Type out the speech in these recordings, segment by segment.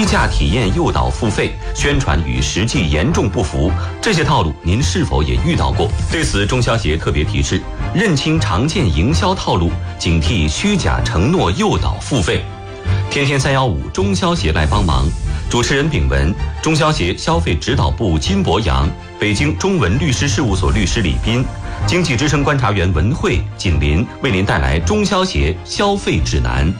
价体验诱导付费，宣传与实际严重不符，这些套路您是否也遇到过？对此，中消协特别提示：认清常见营销套路，警惕虚假承诺诱导付费。天天315，中消协来帮忙。主持人秉文，中消协消费指导部金博洋，北京中文律师事务所律师李斌，经济之声观察员文慧、锦林为您带来中消协消费指南。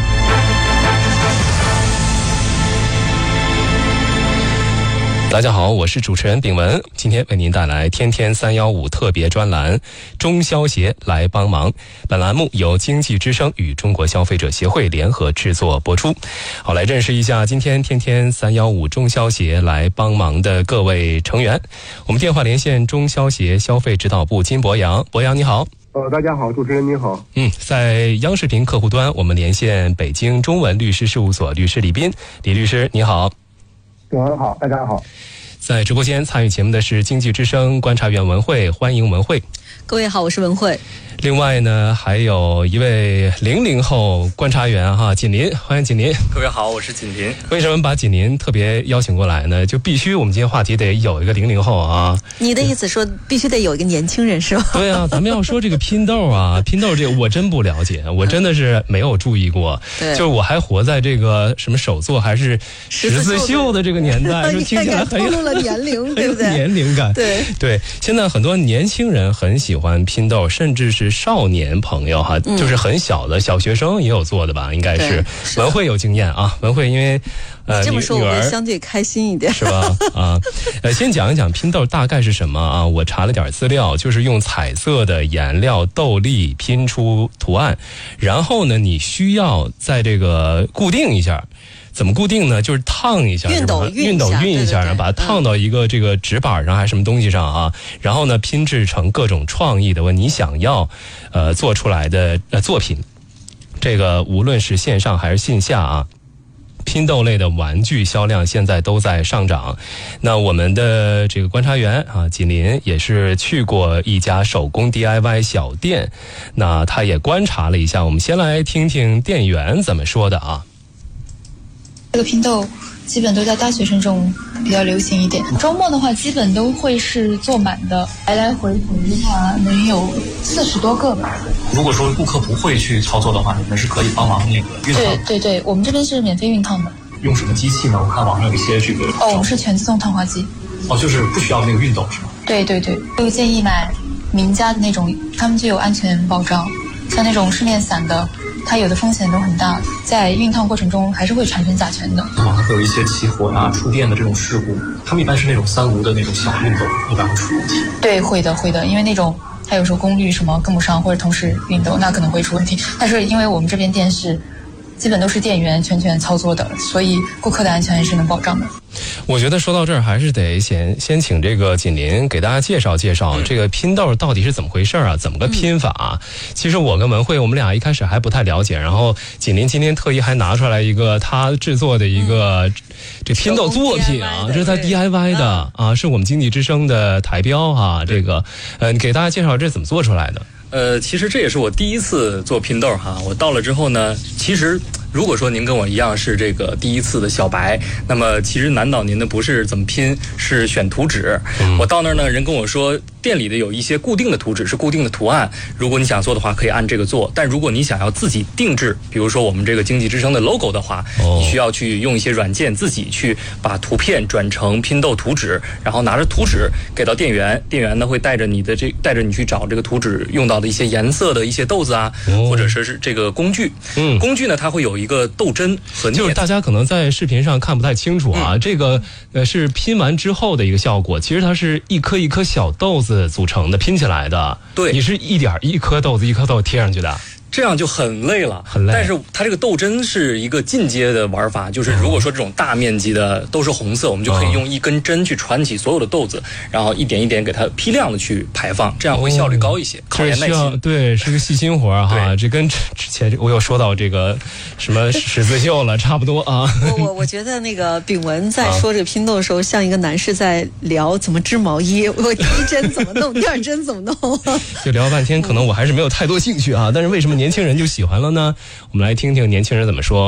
大家好，我是主持人秉文，今天为您带来天天315特别专栏，中消协来帮忙。本栏目由经济之声与中国消费者协会联合制作播出。好，来认识一下今天天天315中消协来帮忙的各位成员。我们电话连线中消协消费指导部金博洋，博洋你好。 大家好，主持人你好。 在央视频客户端，我们连线北京中文律师事务所律师李斌，李律师你好。 好，大家好。 在直播间参与节目的是经济之声观察员文慧，欢迎文慧。 各位好，我是文慧。 另外呢，还有一位00后观察员锦林，欢迎锦林。 各位好，我是锦林。 为什么把锦林特别邀请过来呢？就必须我们今天话题得有一个00后啊。 你的意思说必须得有一个年轻人是吧？ 对啊，咱们要说这个拼豆啊，拼豆这个我真不了解，我真的是没有注意过。对，就是我还活在这个什么手作还是十字绣的这个年代，就听起来很有透露了年龄，对不对？ 年龄感。对，现在很多年轻人很喜欢拼豆，甚至是少年朋友就是很小的小学生也有做的吧，应该是。文慧有经验啊，文慧因为这么说我会相对开心一点， 是吧？先讲一讲拼豆大概是什么啊？我查了点资料，就是用彩色的颜料豆粒拼出图案，然后呢，你需要在这个固定一下。怎么固定呢？就是烫一下， 熨斗熨一下，然后把它烫到一个这个纸板上还是什么东西上啊，然后呢拼制成各种创意的你想要做出来的作品。这个无论是线上还是线下啊，拼豆类的玩具销量现在都在上涨。那我们的这个观察员锦林也是去过一家手工 DIY 小店，那他也观察了一下，我们先来听听店员怎么说的啊。 这个拼豆基本都在大学生中比较流行一点，周末的话基本都会是坐满的，来来回回的话能有40多个吧。 如果说顾客不会去操作的话，你们是可以帮忙那个熨烫。 对，我们这边是免费熨烫的。 用什么机器呢？我看网上有一些这个。 我们是全自动烫花机。 就是不需要那个熨斗是吗？对， 就建议买名家的那种，他们就有安全保障。像那种市面散的，它有的风险都很大，在熨烫过程中还是会产生甲醛的。 它会有一些起火触电的这种事故，他们一般是那种3无的那种小熨斗，一般会出问题。 对，会的，因为那种它有时候功率什么跟不上，或者同时熨斗，那可能会出问题。但是因为我们这边店是基本都是店员全操作的，所以顾客的安全还是能保障的。 我觉得说到这儿，还是得先请这个锦林给大家介绍这个拼豆到底是怎么回事啊？怎么个拼法其实我跟文慧我们俩一开始还不太了解，然后锦林今天特意还拿出来一个他制作的一个这拼豆作品啊，这是他 DIY 的是我们经济之声的台标这个你给大家介绍这怎么做出来的？ 其实这也是我第一次做拼豆我到了之后呢，其实如果说您跟我一样是这个第一次的小白，那么其实难倒您的不是怎么拼，是选图纸。我到那儿呢，人跟我说店里的有一些固定的图纸，是固定的图案，如果你想做的话可以按这个做，但如果你想要自己定制，比如说我们这个经济之声的 logo 的话，你需要去用一些软件自己去把图片转成拼豆图纸，然后拿着图纸给到店员，店员呢会带着你去找这个图纸用到的一些颜色的一些豆子或者是这个工具。工具呢它会有一个豆针和镊子， 就是大家可能在视频上看不太清楚这个是拼完之后的一个效果，其实它是一颗一颗小豆子组成的，拼起来的。对，你是一颗豆子贴上去的。 这样就很累了，但是它这个豆针是一个进阶的玩法，就是如果说这种大面积的都是红色，我们就可以用一根针去穿起所有的豆子，然后一点一点给它批量的去排放，这样会效率高一些，考验耐心。 对，是个细心活这跟之前我有说到这个什么十字绣了差不多我觉得那个秉文在说这个拼豆的时候，像一个男士在聊怎么织毛衣，我第一针怎么弄，第二针怎么弄， 就聊半天，可能我还是没有太多兴趣但是为什么年轻人就喜欢了呢？我们来听听年轻人怎么说。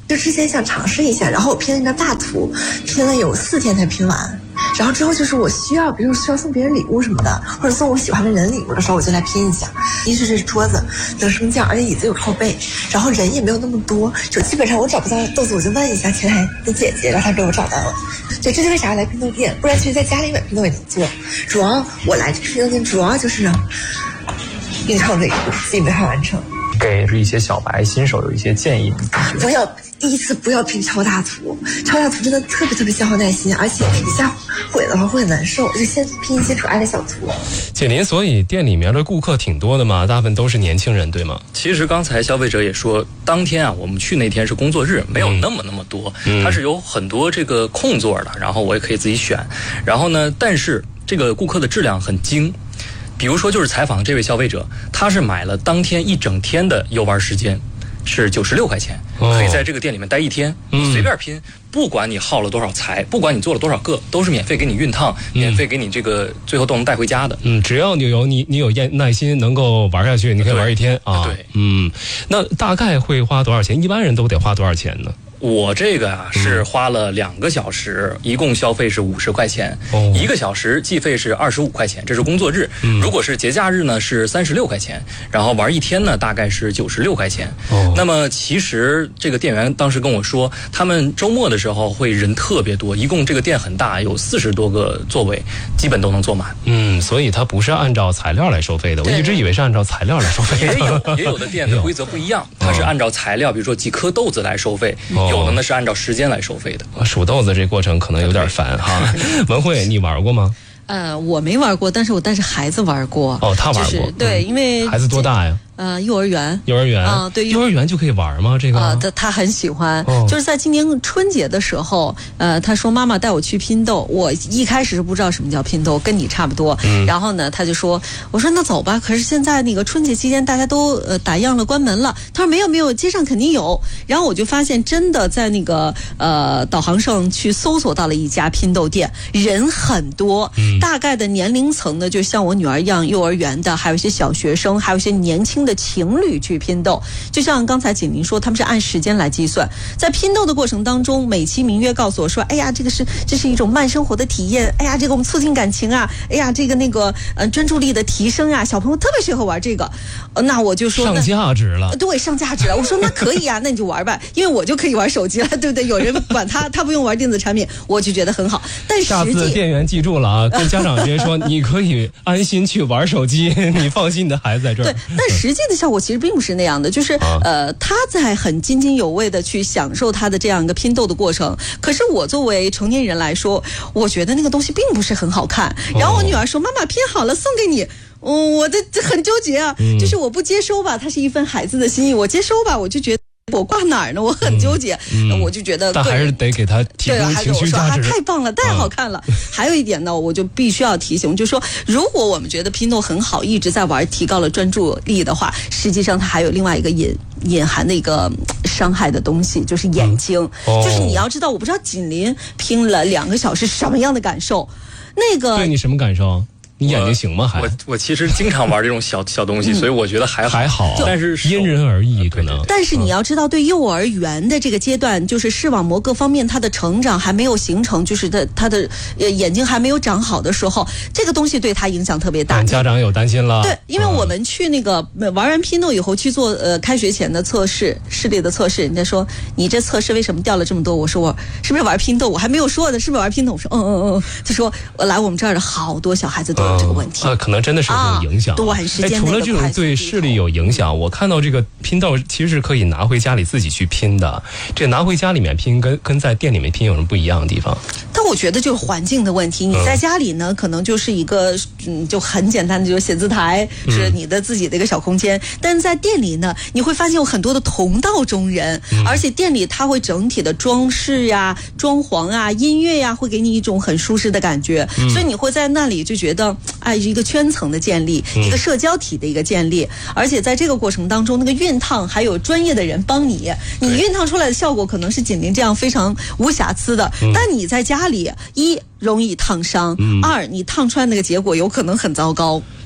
就之前想尝试一下，然后我拼了一张大图，拼了有4天才拼完。然后之后就是我需要，比如需要送别人礼物什么的，或者送我喜欢的人礼物的时候，我就来拼一下。一是这桌子能升降，而且椅子有靠背，然后人也没有那么多，就基本上我找不到豆子，我就问一下前台的姐姐，然后她给我找到了。对，这是为啥要来拼豆店？不然其实在家里买拼豆也能做。主要我来这拼豆店，主要就是运创这一步自己没法完成。 给一些小白新手有一些建议， 不要第一次不要拼超大图，超大图真的特别消耗耐心，而且一下毁了的话会很难受，就先拼一些可爱的小图。 姐您，所以店里面的顾客挺多的嘛，大部分都是年轻人，对吗？ 其实刚才消费者也说，当天啊，我们去那天是工作日，没有那么多，它是有很多这个空座的，然后我也可以自己选。然后呢，但是这个顾客的质量很精。比如说，就是采访这位消费者，他是买了当天一整天的游玩时间，是96块钱，可以在这个店里面待1天，随便拼，不管你耗了多少财，不管你做了多少个，都是免费给你熨烫，免费给你这个最后都能带回家的。 只要你有耐心，能够玩下去，你可以玩1天啊。 对， 那大概会花多少钱？一般人都得花多少钱呢？ 我这个啊是花了2个小时，一共消费是50块钱，1个小时计费是25块钱，这是工作日。如果是节假日呢是36块钱，然后玩1天呢大概是96块钱。那么其实这个店员当时跟我说，他们周末的时候会人特别多，一共这个店很大，有40多个座位，基本都能坐满。 所以它不是按照材料来收费的，我一直以为是按照材料来收费的。 也有的店的规则不一样，它是按照材料，比如说几颗豆子来收费。有的呢是按照时间来收费的。 数豆子这过程可能有点烦哈。文慧，你玩过吗？ 我没玩过，但是我带着孩子玩过。 他玩过。 对，因为孩子多大呀？ 幼儿园啊， 对， 幼儿园就可以玩吗？这个他很喜欢，就是在今年春节的时候，他说妈妈带我去拼豆，我一开始是不知道什么叫拼豆，跟你差不多。然后呢，他就说，我说那走吧，可是现在那个春节期间大家都打烊了，关门了。他说没有，街上肯定有。然后我就发现真的在那个导航上去搜索到了一家拼豆店，人很多，大概的年龄层呢，就像我女儿一样，幼儿园的，还有一些小学生，还有一些年轻的情侣去拼豆。就像刚才景宁说，他们是按时间来计算，在拼豆的过程当中，美其名曰告诉我说，哎呀，这是一种慢生活的体验，哎呀，这个我们促进感情啊，哎呀，这个专注力的提升啊，小朋友特别适合玩这个。那我就说上价值了， 对，上价值了。我说那可以啊，那你就玩吧，因为我就可以玩手机了，对不对？有人管他不用玩电子产品，我就觉得很好。但下次店员记住了啊，跟家长直接说，你可以安心去玩手机，你放心，你的孩子在这儿。 对，但实际的效果其实并不是那样的，就是他在很津津有味的去享受他的这样一个拼豆的过程。可是我作为成年人来说，我觉得那个东西并不是很好看。然后我女儿说：“妈妈拼好了送给你。”我的很纠结啊，就是我不接收吧，它是一份孩子的心意；我接收吧，我就觉得我挂哪儿呢？我很纠结。我就觉得， 但还是得给他提供情绪价值。 太棒了，太好看了。还有一点呢，我就必须要提醒，就是说，如果我们觉得拼豆很好，一直在玩，提高了专注力的话，实际上它还有另外一个隐含的一个伤害的东西，就是眼睛。就是你要知道，我不知道锦麟拼了2个小时什么样的感受。那个对你什么感受？你眼睛行吗？ 我其实经常玩这种小东西，所以我觉得还好，但是因人而异可能。 但是你要知道，对幼儿园的这个阶段，就是视网膜各方面它的成长还没有形成，就是他的眼睛还没有长好的时候，这个东西对他影响特别大。 家长有担心了。 对，因为我们去那个玩完拼豆以后去做开学前的测试，视力的测试，人家说你这测试为什么掉了这么多？我说我是不是玩拼豆？我还没有说呢，是不是玩拼豆？我说他说来我们这儿的好多小孩子都有这个问题。 可能真的是有影响。 短时间除了这种对视力有影响，我看到这个拼豆其实是可以拿回家里自己去拼的。这拿回家里面拼跟在店里面拼有什么不一样的地方？ 但我觉得就是环境的问题。你在家里呢，可能就是一个就很简单的就是写字台，是你的自己的一个小空间。但是在店里呢，你会发现有很多的同道中人，而且店里它会整体的装饰呀、装潢啊、音乐呀，会给你一种很舒适的感觉。所以你会在那里就觉得一个圈层的建立，一个社交体的一个建立，而且在这个过程当中，那个熨烫还有专业的人帮你熨烫出来的效果可能是锦麟这样非常无瑕疵的，但你在家里容易烫伤，2你烫出来那个结果有可能很糟糕。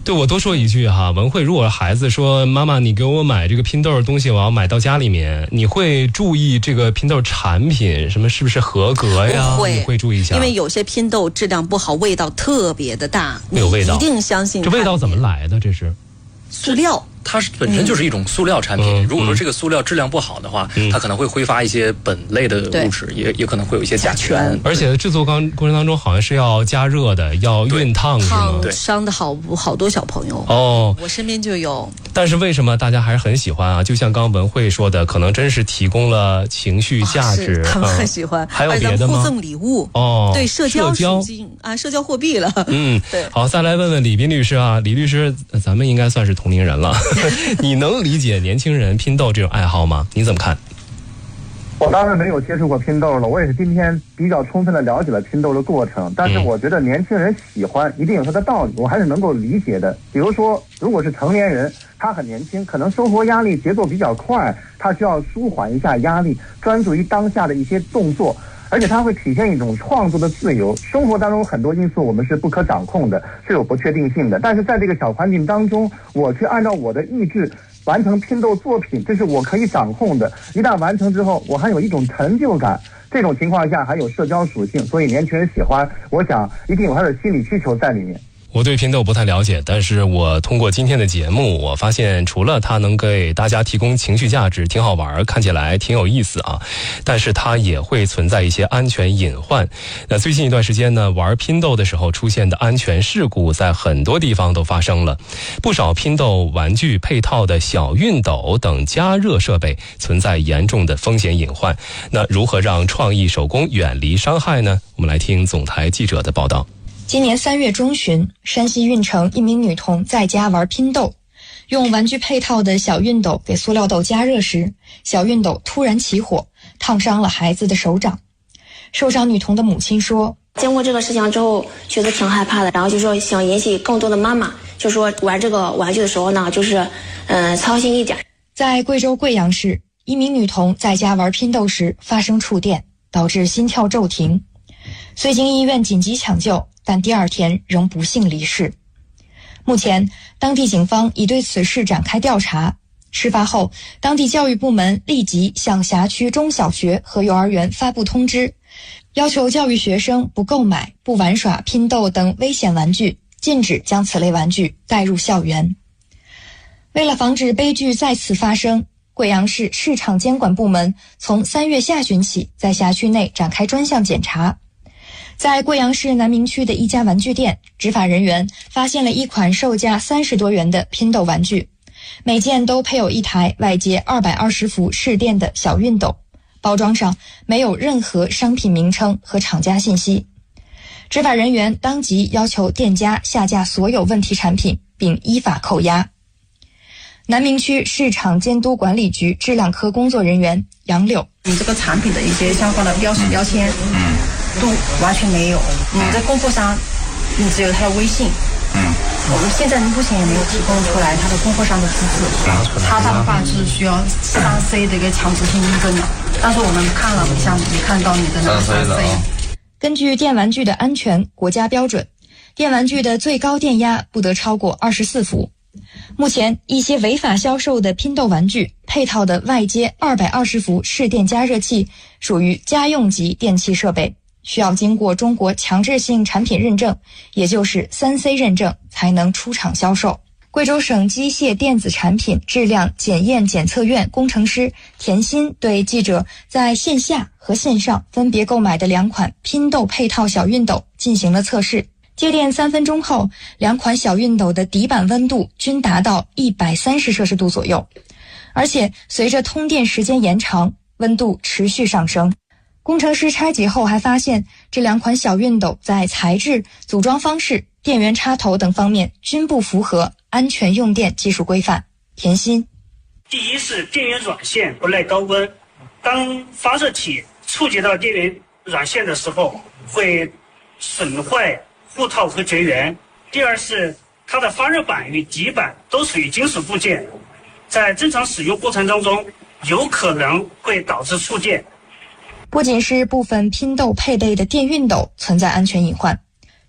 对，我多说一句哈，文慧，如果孩子说妈妈你给我买这个拼豆的东西，我要买到家里面，你会注意这个拼豆产品什么是不是合格呀？你会注意一下， 因为有些拼豆质量不好，味道特别的大， 有味道， 一定相信这味道怎么来的？这是塑料。 它本身就是一种塑料产品，如果说这个塑料质量不好的话，它可能会挥发一些苯类的物质，也可能会有一些甲醛。 而且制作过程当中好像是要加热的，要熨烫，是吗？ 烫伤的好多小朋友哦， 我身边就有。 但是为什么大家还是很喜欢啊？就像刚文慧说的，可能真是提供了情绪价值， 他们很喜欢。 还有别的吗？ 互赠礼物哦， 对，社交属性啊，社交货币了。 对。好，再来问问李斌律师啊，李律师，咱们应该算是同龄人了，你能理解年轻人拼豆这种爱好吗？你怎么看？ 我当然没有接触过拼豆了，我也是今天比较充分的了解了拼豆的过程，但是我觉得年轻人喜欢一定有它的道理，我还是能够理解的。比如说，如果是成年人，他很年轻，可能生活压力节奏比较快，他需要舒缓一下压力，专注于当下的一些动作，而且它会体现一种创作的自由。生活当中很多因素我们是不可掌控的，是有不确定性的，但是在这个小环境当中，我去按照我的意志完成拼豆作品，这是我可以掌控的。一旦完成之后，我还有一种成就感，这种情况下还有社交属性，所以年轻人喜欢，我想一定有他的心理需求在里面。 我对拼豆不太了解，但是我通过今天的节目，我发现除了它能给大家提供情绪价值，挺好玩，看起来挺有意思啊，但是它也会存在一些安全隐患。那最近一段时间呢，玩拼豆的时候出现的安全事故在很多地方都发生了，不少拼豆玩具配套的小熨斗等加热设备存在严重的风险隐患。那如何让创意手工远离伤害呢？我们来听总台记者的报道。 今年3月中旬，山西运城一名女童在家玩拼豆，用玩具配套的小熨斗给塑料豆加热时，小熨斗突然起火，烫伤了孩子的手掌。受伤女童的母亲说：“ 经过这个事情之后，觉得挺害怕的，然后就说想引起更多的妈妈，就说玩这个玩具的时候呢，就是操心一点。” 在贵州贵阳市，一名女童在家玩拼豆时发生触电，导致心跳骤停，遂经医院紧急抢救，但第2天仍不幸离世。目前，当地警方已对此事展开调查。事发后，当地教育部门立即向辖区中小学和幼儿园发布通知，要求教育学生不购买、不玩耍拼豆等危险玩具，禁止将此类玩具带入校园。为了防止悲剧再次发生，贵阳市市场监管部门从3月下旬起在辖区内展开专项检查。在贵阳市南明区的一家玩具店，执法人员发现了一款售价30多元的拼豆玩具，每件都配有一台外接220伏市电的小熨斗，包装上没有任何商品名称和厂家信息。执法人员当即要求店家下架所有问题产品，并依法扣押。南明区市场监督管理局质量科工作人员杨柳：“ 你这个产品的一些相关的标识标签，都完全没有。你在供货商，你只有他的微信。我们现在目前也没有提供出来他的供货商的资质。他的话是需要3C 的一个强制性认证的，但是我们看了一下，没看到你的那个3C。 根据电玩具的安全国家标准，电玩具的最高电压不得超过24伏。目前，一些违法销售的拼豆玩具配套的外接220伏市电加热器属于家用级电器设备，需要经过中国强制性产品认证，也就是 3C 认证才能出厂销售。贵州省机械电子产品质量检验检测院工程师田鑫对记者在线下和线上分别购买的2款拼豆配套小熨斗进行了测试。接电3分钟后，2款小熨斗的底板温度均达到130摄氏度左右，而且随着通电时间延长，温度持续上升。工程师拆解后还发现，这2款小熨斗在材质、组装方式、电源插头等方面均不符合安全用电技术规范。田鑫： 第一是电源软线不耐高温，当发热体触及到电源软线的时候，会损坏护套和绝缘。第二是它的发热板与底板都属于金属部件，在正常使用过程当中有可能会导致触电。 不仅是部分拼豆配备的电熨斗存在安全隐患，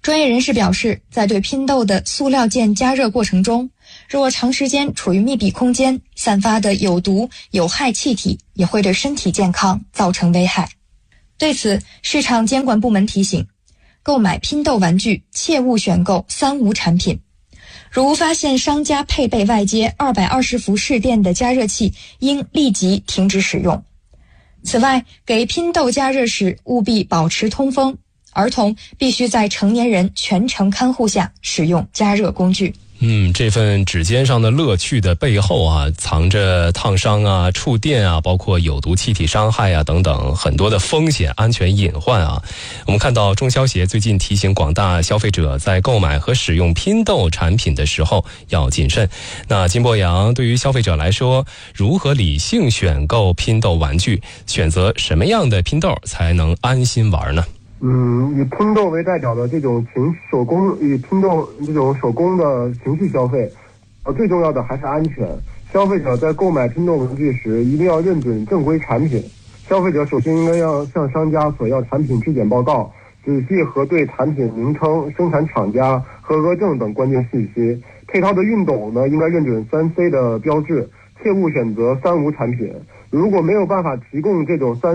专业人士表示，在对拼豆的塑料件加热过程中，若长时间处于密闭空间，散发的有毒有害气体也会对身体健康造成危害。对此，市场监管部门提醒，购买拼豆玩具切勿选购3无产品。如发现商家配备外接220伏市电的加热器，应立即停止使用。此外，给拼豆加热时务必保持通风，儿童必须在成年人全程看护下使用加热工具。 这份指尖上的乐趣的背后啊，藏着烫伤啊、触电啊，包括有毒气体伤害啊等等很多的风险、安全隐患啊。我们看到中消协最近提醒广大消费者在购买和使用拼豆产品的时候要谨慎。那金博洋，对于消费者来说，如何理性选购拼豆玩具，选择什么样的拼豆才能安心玩呢？ 以拼豆为代表的这种手工，以拼豆这种手工的情绪消费，最重要的还是安全。消费者在购买拼豆玩具时，一定要认准正规产品。消费者首先应该要向商家索要产品质检报告，仔细核对产品名称、生产厂家、合格证等关键信息。配套的熨斗呢，应该认准3C 的标志，切勿选择3无产品。如果没有办法提供这种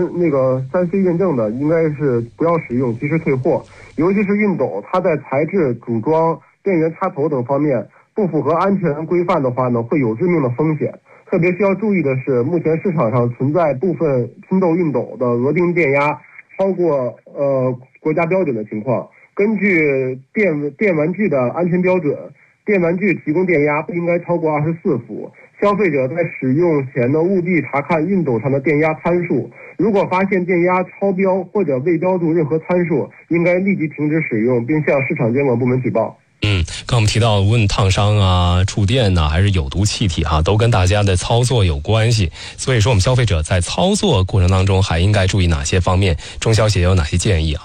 3C 认证的，应该是不要使用，及时退货。尤其是熨斗，它在材质、组装、电源插头等方面不符合安全规范的话呢，会有致命的风险。特别需要注意的是，目前市场上存在部分拼豆熨斗的额定电压超过国家标准的情况。根据电玩具的安全标准，电玩具提供电压不应该超过24伏。消费者在使用前呢，务必查看熨斗上的电压参数，如果发现电压超标或者未标注任何参数，应该立即停止使用，并向市场监管部门举报。 刚我们提到无论烫伤啊、触电啊，还是有毒气体都跟大家的操作有关系。所以说，我们消费者在操作过程当中还应该注意哪些方面？中消协有哪些建议啊？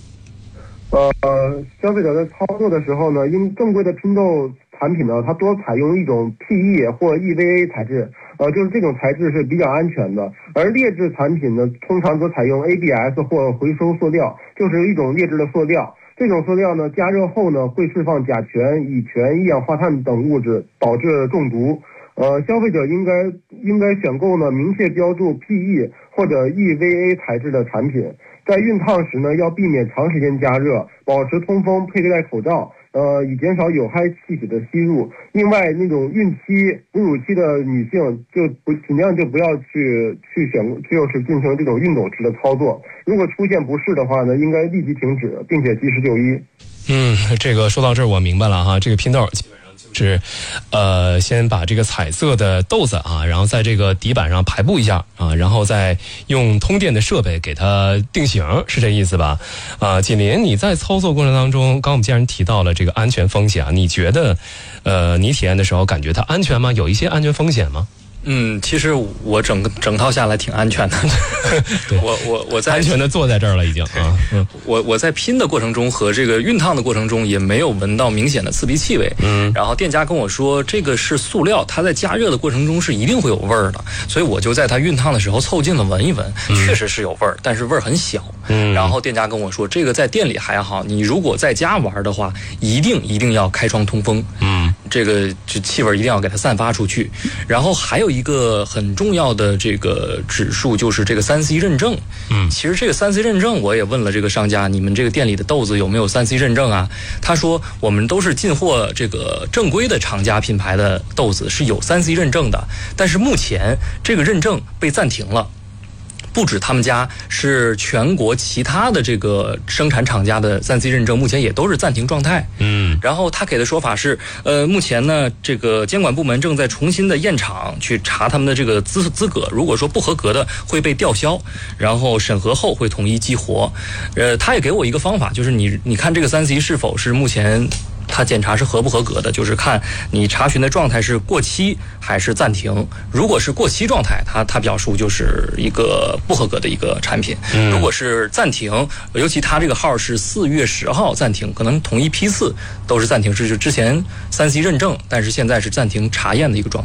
消费者在操作的时候呢，正规的拼豆产品呢，它多采用一种 PE 或 EVA 材质，就是这种材质是比较安全的。而劣质产品呢，通常则采用 ABS 或回收塑料，就是一种劣质的塑料。这种塑料呢，加热后呢，会释放甲醛、乙醛、一氧化碳等物质，导致中毒。消费者应该选购呢明确标注 PE 或者 EVA 材质的产品。在熨烫时呢，要避免长时间加热，保持通风，佩戴口罩，以减少有害气体的吸入。另外，那种孕期、哺乳期的女性尽量就不要去就是进行这种熨斗式的操作。如果出现不适的话呢，应该立即停止，并且及时就医。 这个说到这儿我明白了哈，这个拼豆基本上就是先把这个彩色的豆子然后在这个底板上排布一下然后再用通电的设备给它定型，是这意思吧？锦麟，你在操作过程当中，刚我们既然提到了这个安全风险你觉得你体验的时候感觉它安全吗？有一些安全风险吗？ 其实我整套下来挺安全的。我在安全的坐在这儿了已经我在拼的过程中和这个熨烫的过程中也没有闻到明显的刺鼻气味。然后店家跟我说这个是塑料，它在加热的过程中是一定会有味儿的，所以我就在它熨烫的时候凑近了闻一闻，确实是有味儿，但是味儿很小。然后店家跟我说这个在店里还好，你如果在家玩的话，一定要开窗通风。这个气味一定要给它散发出去。然后还有一个很重要的这个指数就是这个3C 认证。其实这个3C 认证我也问了这个商家，你们这个店里的豆子有没有3C 认证啊？他说我们都是进货这个正规的厂家品牌的豆子是有3C 认证的，但是目前这个认证被暂停了。不止他们家，是全国其他的这个生产厂家的3C 认证目前也都是暂停状态。然后他给的说法是目前呢这个监管部门正在重新的验厂去查他们的这个资格，如果说不合格的会被吊销，然后审核后会统一激活。他也给我一个方法，就是你看这个3C 是否是目前他检查是合不合格的，就是看你查询的状态是过期还是暂停。如果是过期状态，他表述就是一个不合格的一个产品。如果是暂停，尤其他这个号是4月10号暂停，可能同一批次都是暂停，是之前3C 认证，但是现在是暂停查验的一个状态。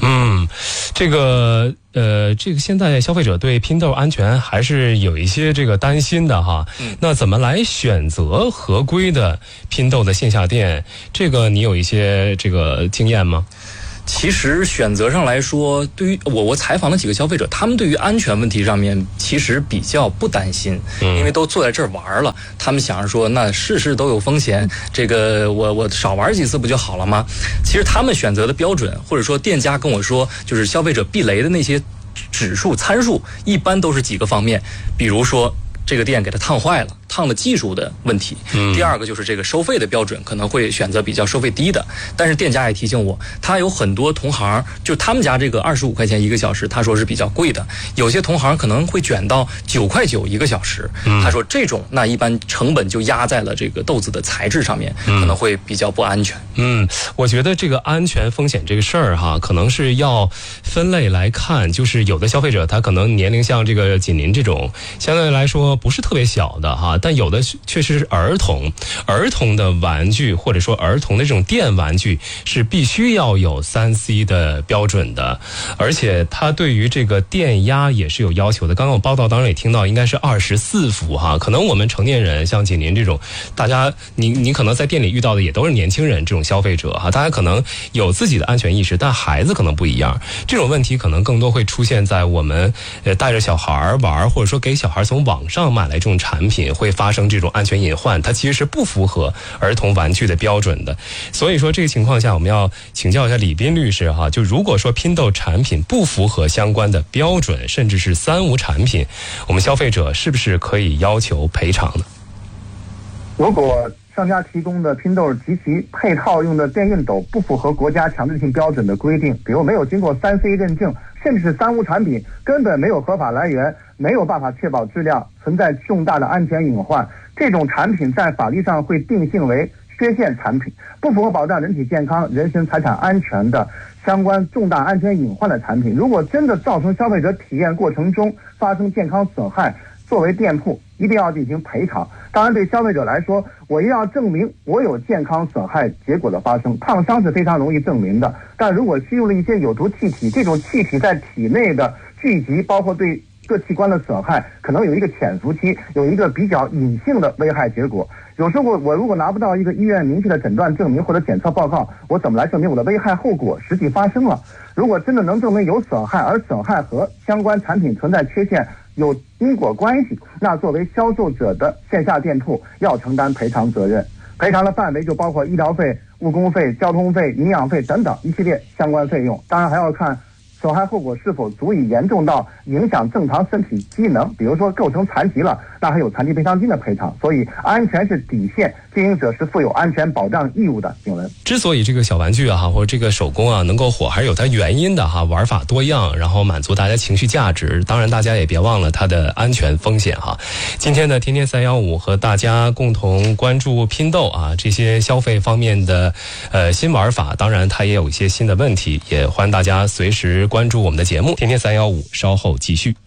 这个现在消费者对拼豆安全还是有一些这个担心的哈。那怎么来选择合规的拼豆的线下店？这个你有一些这个经验吗？ 其实选择上来说，对于我采访了几个消费者，他们对于安全问题上面其实比较不担心，因为都坐在这儿玩了，他们想着说那事事都有风险，这个我少玩几次不就好了吗？其实他们选择的标准，或者说店家跟我说就是消费者避雷的那些指数参数，一般都是几个方面，比如说这个店给它烫坏了，烫的技术的问题。第二个就是这个收费的标准可能会选择比较收费低的，但是店家也提醒我，他有很多同行，就他们家这个25块钱1个小时，他说是比较贵的，有些同行可能会卷到9块91个小时。他说这种那一般成本就压在了这个豆子的材质上面，可能会比较不安全。 我觉得这个安全风险这个事儿哈，可能是要分类来看，就是有的消费者他可能年龄像这个锦麟这种相对来说不是特别小的哈，但有的确实是儿童的玩具，或者说儿童的这种电玩具是必须要有3C 的标准的，而且它对于这个电压也是有要求的。刚刚我报道当中也听到应该是24伏哈，可能我们成年人像锦麟这种，大家你可能在店里遇到的也都是年轻人这种消费者哈，大家可能有自己的安全意识，但孩子可能不一样。这种问题可能更多会出现在我们带着小孩玩，或者说给小孩从网上买来这种产品，会发生这种安全隐患，它其实是不符合儿童玩具的标准的。所以说这个情况下，我们要请教一下李斌律师哈，就如果说拼豆产品不符合相关的标准，甚至是3无产品，我们消费者是不是可以要求赔偿呢？ 如果商家提供的拼豆及其配套用的电熨斗不符合国家强制性标准的规定，比如没有经过3C 认证，甚至是3无产品，根本没有合法来源，没有办法确保质量，存在重大的安全隐患，这种产品在法律上会定性为缺陷产品，不符合保障人体健康、人身财产安全的相关重大安全隐患的产品。如果真的造成消费者体验过程中发生健康损害，作为店铺一定要进行赔偿。当然对消费者来说，我一定要证明我有健康损害结果的发生，烫伤是非常容易证明的，但如果吸入了一些有毒气体，这种气体在体内的聚集，包括对各器官的损害，可能有一个潜伏期，有一个比较隐性的危害结果。有时候我如果拿不到一个医院明确的诊断证明或者检测报告，我怎么来证明我的危害后果实际发生了？如果真的能证明有损害，而损害和相关产品存在缺陷有因果关系，那作为销售者的线下店铺要承担赔偿责任。赔偿的范围就包括医疗费、误工费、交通费、营养费等等一系列相关费用。当然还要看损害后果是否足以严重到影响正常身体机能，比如说构成残疾了，那还有残疾赔偿金的赔偿。所以安全是底线，经营者是负有安全保障义务的。景文， 之所以这个小玩具或者这个手工能够火，还是有它原因的哈，玩法多样，然后满足大家情绪价值。当然大家也别忘了它的安全风险哈。今天的天天315和大家共同关注拼豆这些消费方面的新玩法，当然它也有一些新的问题，也欢迎大家随时关注我们的节目天天315，稍后继续。